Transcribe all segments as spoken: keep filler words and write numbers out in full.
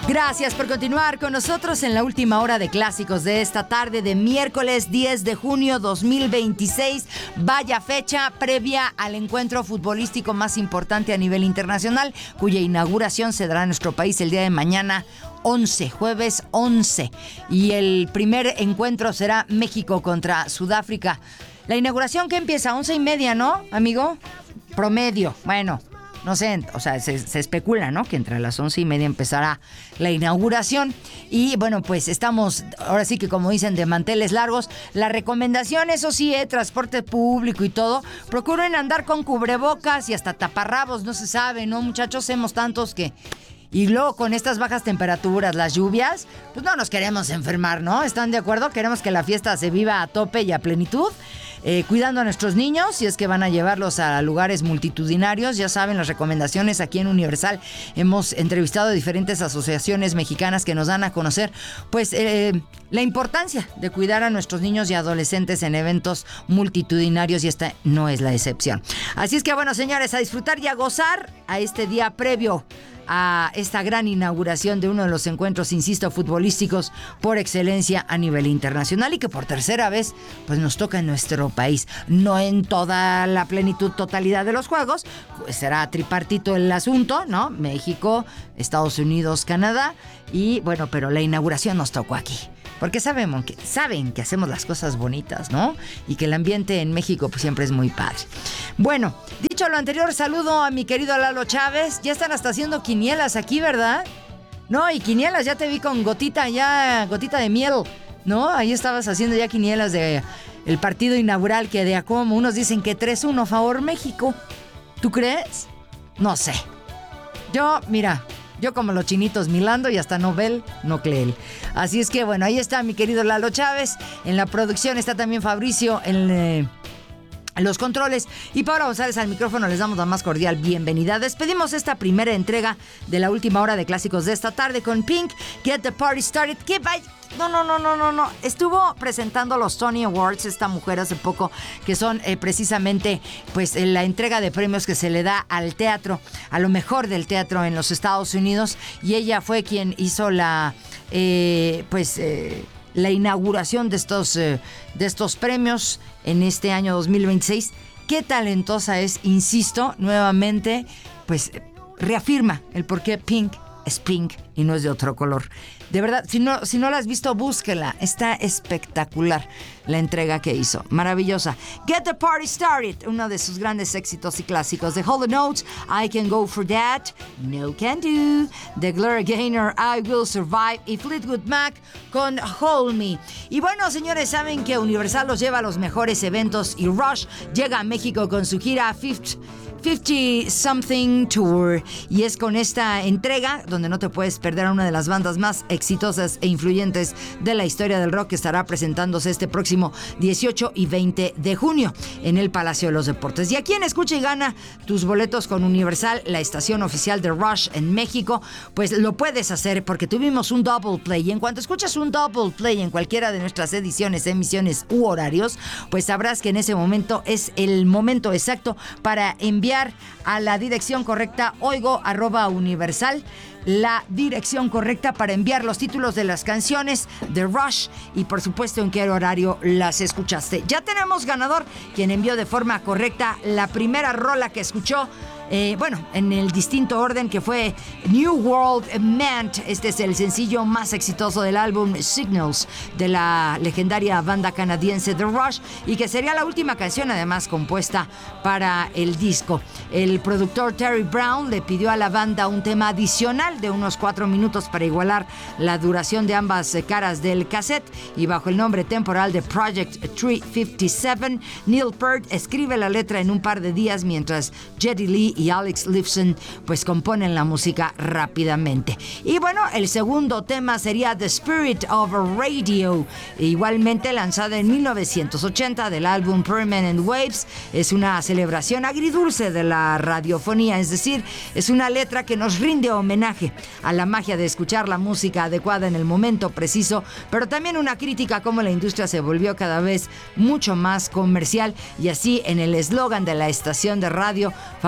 Gracias por continuar con nosotros en la última hora de clásicos de esta tarde de miércoles diez de junio dos mil veintiséis. Vaya fecha previa al encuentro futbolístico más importante a nivel internacional, cuya inauguración se dará en nuestro país el día de mañana, once, jueves once. Y el primer encuentro será México contra Sudáfrica. La inauguración que empieza a once y media, ¿no, amigo? Promedio, bueno... No sé, o sea, se, se especula, ¿no? Que entre las once y media empezará la inauguración. Y bueno, pues estamos, ahora sí que como dicen, de manteles largos. La recomendación, eso sí, eh, transporte público y todo. Procuren andar con cubrebocas y hasta taparrabos, no se sabe, ¿no? Muchachos, hemos tantos que... Y luego con estas bajas temperaturas, las lluvias, pues no nos queremos enfermar, ¿no? ¿Están de acuerdo? Queremos que la fiesta se viva a tope y a plenitud. Eh, cuidando a nuestros niños, si es que van a llevarlos a lugares multitudinarios. Ya saben las recomendaciones aquí en Universal. Hemos entrevistado a diferentes asociaciones mexicanas que nos dan a conocer pues eh, la importancia de cuidar a nuestros niños y adolescentes en eventos multitudinarios, y esta no es la excepción. Así es que bueno, señores, a disfrutar y a gozar a este día previo a esta gran inauguración de uno de los encuentros, insisto, futbolísticos por excelencia a nivel internacional, y que por tercera vez pues nos toca en nuestro país. No en toda la plenitud, totalidad de los juegos, pues será tripartito el asunto, ¿no? México, Estados Unidos, Canadá, y bueno, pero la inauguración nos tocó aquí. Porque sabemos que, saben que hacemos las cosas bonitas, ¿no? Y que el ambiente en México pues siempre es muy padre. Bueno, dicho lo anterior, saludo a mi querido Lalo Chávez. Ya están hasta haciendo quinielas aquí, ¿verdad? No, y quinielas, ya te vi con gotita, ya, gotita de miel, ¿no? Ahí estabas haciendo ya quinielas de el partido inaugural, que de a como unos dicen que tres uno favor México. ¿Tú crees? No sé. Yo, mira... Yo como los chinitos milando y hasta Nobel, no creel. Así es que bueno, ahí está mi querido Lalo Chávez. En la producción está también Fabricio en eh, los controles. Y Paula González al micrófono. Les damos la más cordial bienvenida. Despedimos esta primera entrega de la última hora de clásicos de esta tarde con Pink, Get the Party Started. Que vaya... No, no, no, no, no, no. Estuvo presentando los Tony Awards esta mujer hace poco, que son eh, precisamente pues la entrega de premios que se le da al teatro, a lo mejor del teatro en los Estados Unidos, y ella fue quien hizo la eh, pues eh, la inauguración de estos eh, de estos premios en este año dos mil veintiséis. Qué talentosa es, insisto, nuevamente, pues reafirma el por qué Pink es Pink y no es de otro color. De verdad, si no, si no la has visto, búsquela. Está espectacular la entrega que hizo. Maravillosa. Get the Party Started, uno de sus grandes éxitos y clásicos. The Hall and Oates, I Can Go For That, No Can Do. The Gloria Gaynor, I Will Survive. Y Fleetwood Mac con Hold Me. Y bueno, señores, saben que Universal los lleva a los mejores eventos, y Rush llega a México con su gira Fifth fifty Something Tour, y es con esta entrega donde no te puedes perder a una de las bandas más exitosas e influyentes de la historia del rock, que estará presentándose este próximo dieciocho y veinte de junio en el Palacio de los Deportes. Y aquí en Escucha y Gana tus boletos con Universal, la estación oficial de Rush en México, pues lo puedes hacer porque tuvimos un double play, y en cuanto escuchas un double play en cualquiera de nuestras ediciones, emisiones u horarios, pues sabrás que en ese momento es el momento exacto para enviar a la dirección correcta, oigo arroba universal, la dirección correcta para enviar los títulos de las canciones de Rush y por supuesto en qué horario las escuchaste. Ya tenemos ganador, quien envió de forma correcta la primera rola que escuchó, eh, bueno, en el distinto orden, que fue New World Meant. Este es el sencillo más exitoso del álbum Signals de la legendaria banda canadiense The Rush, y que sería la última canción además compuesta para el disco. El productor Terry Brown le pidió a la banda un tema adicional de unos cuatro minutos para igualar la duración de ambas caras del cassette, y bajo el nombre temporal de Project trescientos cincuenta y siete, Neil Peart escribe la letra en un par de días, mientras Geddy Lee y Alex Lifeson pues componen la música rápidamente. Y bueno, el segundo tema sería The Spirit of Radio, igualmente lanzada en mil novecientos ochenta del álbum Permanent Waves. Es una celebración agridulce de la radiofonía, es decir, es una letra que nos rinde homenaje a la magia de escuchar la música adecuada en el momento preciso, pero también una crítica a cómo la industria se volvió cada vez mucho más comercial, y así en el eslogan de la estación de radio, famosa en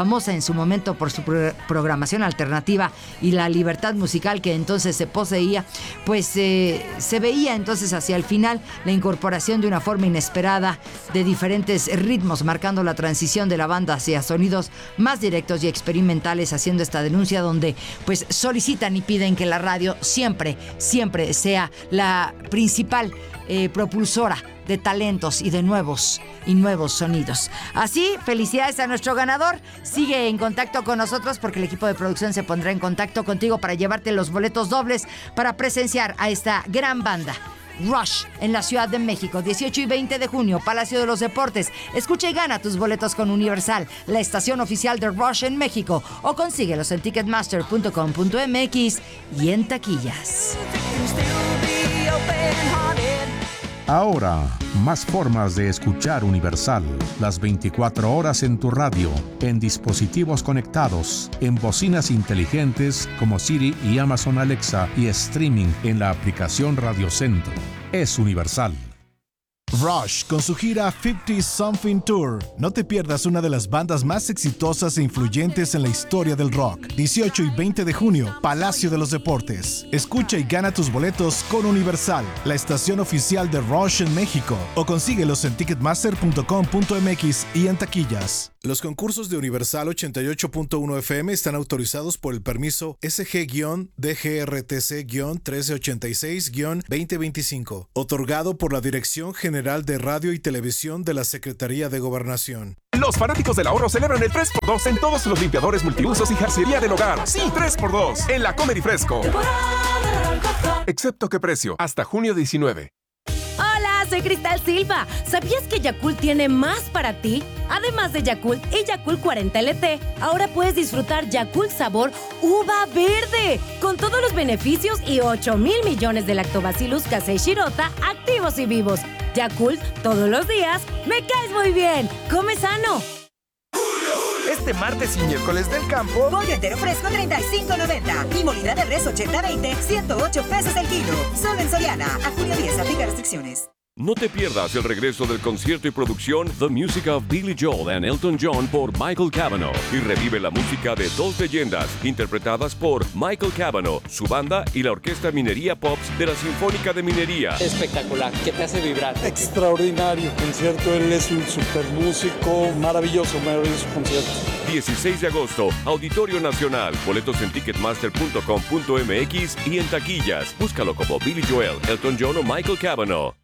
su momento por su pro- programación alternativa y la libertad musical que entonces se poseía, pues eh, se veía entonces hacia el final la incorporación de una forma inesperada de diferentes ritmos, marcando la transición de la banda hacia sonidos más directos y experimentales, haciendo esta denuncia donde pues solicitan y piden que la radio siempre, siempre sea la principal eh, propulsora de talentos y de nuevos y nuevos sonidos. Así, felicidades a nuestro ganador. Sigue en contacto con nosotros porque el equipo de producción se pondrá en contacto contigo para llevarte los boletos dobles para presenciar a esta gran banda. Rush en la Ciudad de México, dieciocho y veinte de junio, Palacio de los Deportes. Escucha y gana tus boletos con Universal, la estación oficial de Rush en México, o consíguelos en ticketmaster punto com punto m x y en taquillas. Ahora, más formas de escuchar Universal. Las veinticuatro horas en tu radio, en dispositivos conectados, en bocinas inteligentes como Siri y Amazon Alexa y streaming en la aplicación Radio Centro. Es Universal. Rush con su gira cincuenta Something Tour. No te pierdas una de las bandas más exitosas e influyentes en la historia del rock. dieciocho y veinte de junio, Palacio de los Deportes. Escucha y gana tus boletos con Universal, la estación oficial de Rush en México, o consíguelos en ticketmaster punto com punto m x y en taquillas. Los concursos de Universal ochenta y ocho punto uno F M están autorizados por el permiso S G D G R T C trece ochenta y seis veinte veinticinco, otorgado por la Dirección General de Radio y Televisión de la Secretaría de Gobernación. Los fanáticos del ahorro celebran el tres por dos en todos los limpiadores multiusos y jarcería del hogar. Sí, tres por dos en la Comer y Fresco. Excepto qué precio, hasta junio diecinueve. Hola, soy Cristal Silva. ¿Sabías que Yakult tiene más para ti? Además de Yakult y Yakult cuarenta L T, ahora puedes disfrutar Yakult sabor uva verde, con todos los beneficios y ocho mil millones de lactobacillus casei shirota activos y vivos. Yakult, todos los días, me caes muy bien. Come sano. Este martes y miércoles del campo, pollo entero fresco treinta y cinco noventa y molida de res ochenta veinte, ciento ocho pesos el kilo. Solo en Soriana. A junio diez, aplica restricciones. No te pierdas el regreso del concierto y producción The Music of Billy Joel and Elton John por Michael Cavanaugh y revive la música de dos leyendas interpretadas por Michael Cavanaugh, su banda y la Orquesta Minería Pops de la Sinfónica de Minería. Espectacular, que te hace vibrar. Extraordinario concierto, él es un super músico, maravilloso, maravilloso concierto. dieciséis de agosto, Auditorio Nacional. Boletos en ticketmaster punto com punto m x y en taquillas. Búscalo como Billy Joel, Elton John o Michael Cavanaugh.